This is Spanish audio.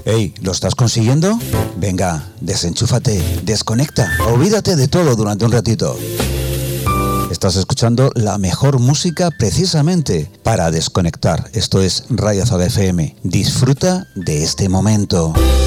Hey, ¿lo estás consiguiendo? Venga, desenchúfate, desconecta, olvídate de todo durante un ratito. Estás escuchando la mejor música precisamente para desconectar. Esto es Radio Azada FM. Disfruta de este momento.